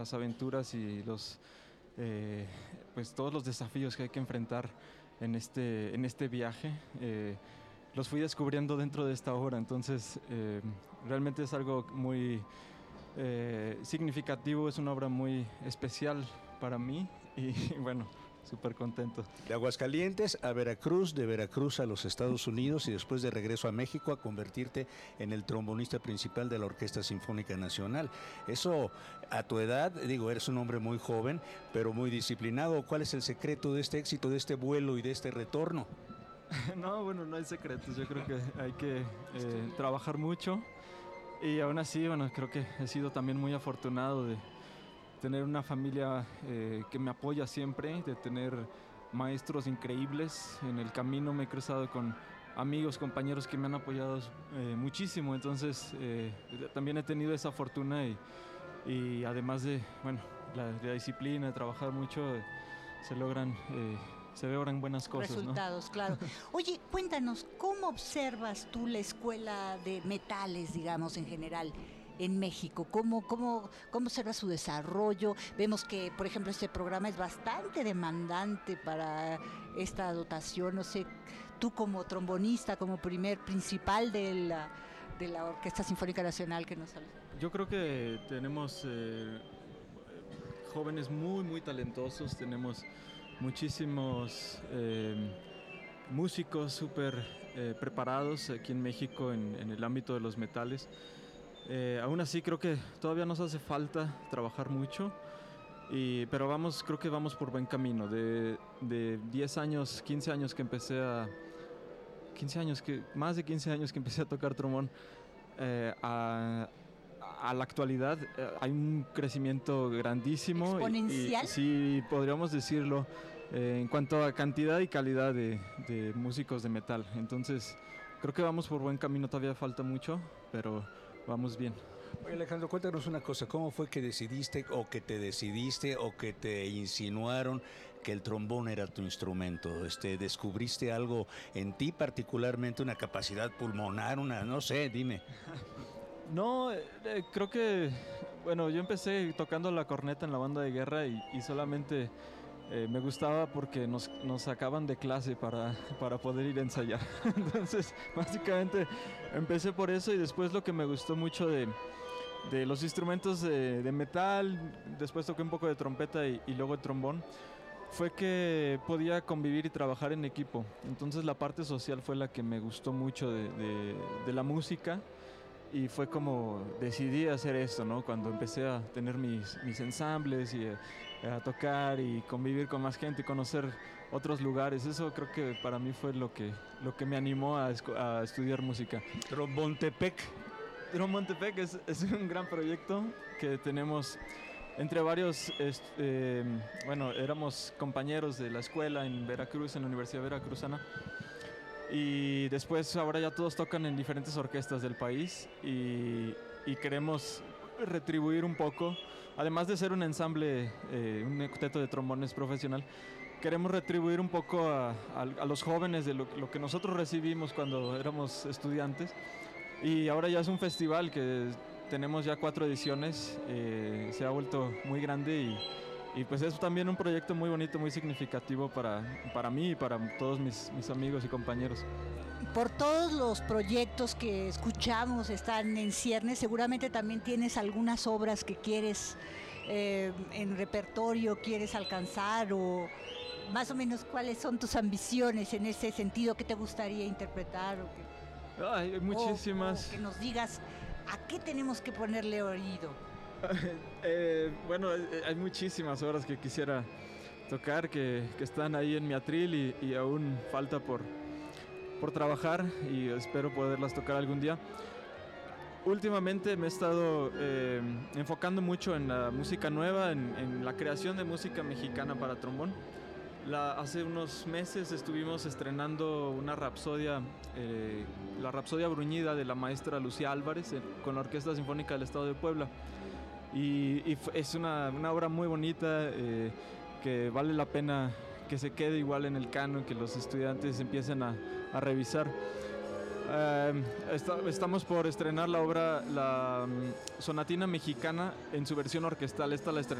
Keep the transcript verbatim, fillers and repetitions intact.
las aventuras y los, eh, pues todos los desafíos que hay que enfrentar en este, en este viaje. Eh, los fui descubriendo dentro de esta obra, entonces eh, realmente es algo muy eh, significativo, es una obra muy especial para mí y bueno, súper contento. De Aguascalientes a Veracruz, de Veracruz a los Estados Unidos y después de regreso a México a convertirte en el trombonista principal de la Orquesta Sinfónica Nacional. Eso, a tu edad, digo, eres un hombre muy joven, pero muy disciplinado. ¿Cuál es el secreto de este éxito, de este vuelo y de este retorno? No, bueno, no hay secretos. Yo creo que hay que eh, trabajar mucho y aún así, bueno, creo que he sido también muy afortunado de tener una familia eh, que me apoya siempre, de tener maestros increíbles. En el camino me he cruzado con amigos, compañeros que me han apoyado eh, muchísimo, entonces eh, también he tenido esa fortuna y, y además de, bueno, la, la disciplina, de trabajar mucho, eh, se logran... Eh, se logran buenas cosas, resultados, ¿no? Claro. Oye, cuéntanos, ¿cómo observas tú la escuela de metales, digamos, en general, en México? ¿Cómo, cómo, cómo observas su desarrollo? Vemos que, por ejemplo, este programa es bastante demandante para esta dotación. No sé, tú como trombonista, como primer principal de la, de la Orquesta Sinfónica Nacional, que nos hablas. Yo creo que tenemos eh, jóvenes muy, muy talentosos, tenemos muchísimos eh, músicos súper eh, preparados aquí en México en, en el ámbito de los metales. Eh, aún así creo que todavía nos hace falta trabajar mucho, y, pero vamos, creo que vamos por buen camino. De, de diez años, quince años que empecé a... quince años, que, más de quince años que empecé a tocar trombón, eh, a, a la actualidad eh, hay un crecimiento grandísimo. ¿Exponencial? Y, y, sí, podríamos decirlo, eh, en cuanto a cantidad y calidad de, de músicos de metal. Entonces, creo que vamos por buen camino, todavía falta mucho, pero vamos bien. Oye, Alejandro, cuéntanos una cosa, ¿cómo fue que decidiste o que te decidiste o que te insinuaron que el trombón era tu instrumento? Este, ¿descubriste algo en ti particularmente, una capacidad pulmonar, una, no sé, dime? No, eh, creo que, bueno, yo empecé tocando la corneta en la banda de guerra y, y solamente eh, me gustaba porque nos, nos sacaban de clase para, para poder ir a ensayar. Entonces, básicamente empecé por eso, y después lo que me gustó mucho de, de los instrumentos de, de metal, después toqué un poco de trompeta y, y luego el trombón, fue que podía convivir y trabajar en equipo. Entonces la parte social fue la que me gustó mucho de, de, de la música. Y fue como decidí hacer esto, ¿no? Cuando empecé a tener mis, mis ensambles y eh, a tocar y convivir con más gente y conocer otros lugares. Eso creo que para mí fue lo que, lo que me animó a, a estudiar música. Trombontepec. Trombontepec es, es un gran proyecto que tenemos entre varios, este, eh, bueno, éramos compañeros de la escuela en Veracruz, en la Universidad Veracruzana. Y después ahora ya todos tocan en diferentes orquestas del país y, y queremos retribuir un poco, además de ser un ensamble, eh, un octeto de trombones profesional, queremos retribuir un poco a, a, a los jóvenes de lo, lo que nosotros recibimos cuando éramos estudiantes. Y ahora ya es un festival que tenemos ya cuatro ediciones, eh, se ha vuelto muy grande y Y pues es también un proyecto muy bonito, muy significativo para, para mí y para todos mis, mis amigos y compañeros. Por todos los proyectos que escuchamos están en ciernes, seguramente también tienes algunas obras que quieres eh, en repertorio, quieres alcanzar, o más o menos cuáles son tus ambiciones en ese sentido, qué te gustaría interpretar. O que, Ay, hay muchísimas. O, o que nos digas a qué tenemos que ponerle oído. eh, bueno, hay muchísimas obras que quisiera tocar que, que están ahí en mi atril y, y aún falta por, por trabajar, y espero poderlas tocar algún día. Últimamente me he estado eh, enfocando mucho en la música nueva, en, en la creación de música mexicana para trombón. La, hace unos meses estuvimos estrenando una rapsodia, eh, la Rapsodia Bruñida de la maestra Lucía Álvarez, eh, con la Orquesta Sinfónica del Estado de Puebla. Y, y es una, una obra muy bonita, eh, que vale la pena que se quede igual en el canon, que los estudiantes empiecen a, a revisar. Eh, esta- estamos por estrenar la obra, la mm, Sonatina Mexicana en su versión orquestal. Esta la estrenamos